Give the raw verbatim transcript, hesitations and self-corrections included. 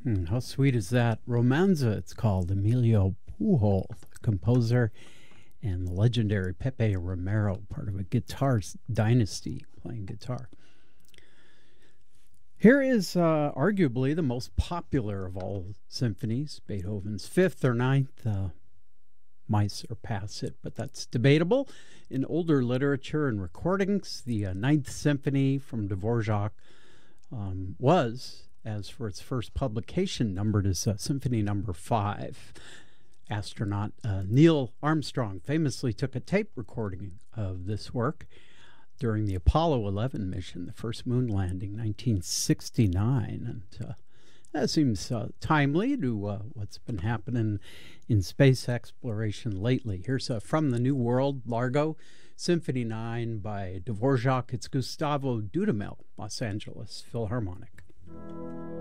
Hmm, how sweet is that? Romanza, it's called. Emilio Pujol, the composer, and the legendary Pepe Romero, part of a guitar dynasty, playing guitar. Here is uh, arguably the most popular of all symphonies, Beethoven's fifth or ninth. Uh, might surpass it, but that's debatable. In older literature and recordings, the uh, Ninth Symphony from Dvorak um, was, as for its first publication, numbered as uh, Symphony Number Five. Astronaut uh, Neil Armstrong famously took a tape recording of this work during the Apollo eleven mission, the first moon landing, nineteen sixty-nine, and uh, that seems uh, timely to uh, what's been happening in space exploration lately. Here's uh, From the New World, Largo, Symphony nine by Dvorak. It's Gustavo Dudamel, Los Angeles Philharmonic.